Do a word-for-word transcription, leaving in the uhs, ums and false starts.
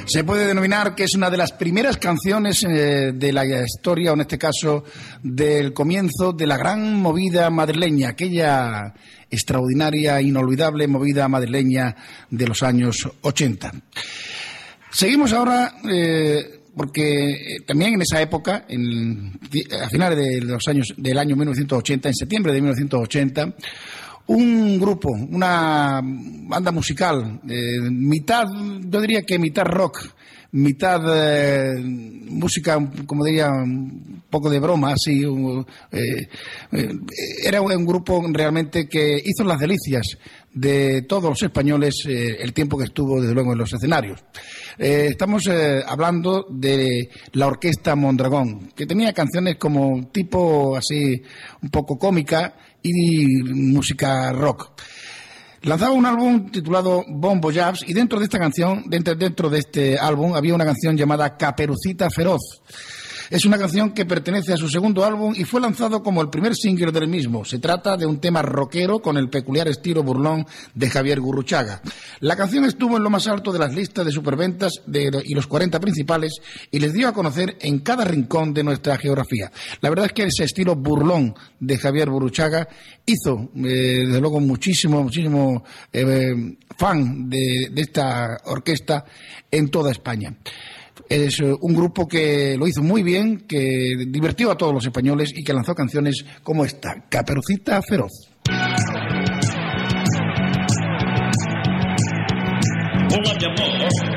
Se puede denominar que es una de las primeras canciones eh, de la historia, o en este caso del comienzo de la gran movida madrileña, aquella extraordinaria, inolvidable movida madrileña de los años ochenta. Seguimos ahora, eh, porque también en esa época, en, a finales de los años del año mil novecientos ochenta, en septiembre de mil novecientos ochenta, un grupo, una banda musical, eh, mitad, yo diría que mitad rock, mitad eh, música, como diría, un poco de broma, así, eh, eh, era un grupo realmente que hizo las delicias de todos los españoles eh, el tiempo que estuvo, desde luego, en los escenarios. Eh, estamos eh, hablando de la Orquesta Mondragón, que tenía canciones como tipo así, un poco cómica y música rock. Lanzaba un álbum titulado Bon Voyage y dentro de esta canción, dentro, dentro de este álbum, había una canción llamada Caperucita Feroz. Es una canción que pertenece a su segundo álbum y fue lanzado como el primer single del mismo. Se trata de un tema rockero con el peculiar estilo burlón de Javier Gurruchaga. La canción estuvo en lo más alto de las listas de superventas de, y los cuarenta principales y les dio a conocer en cada rincón de nuestra geografía. La verdad es que ese estilo burlón de Javier Gurruchaga hizo, eh, desde luego, muchísimo, muchísimo eh, fan de, de esta orquesta en toda España. Es un grupo que lo hizo muy bien, que divirtió a todos los españoles y que lanzó canciones como esta, Caperucita Feroz.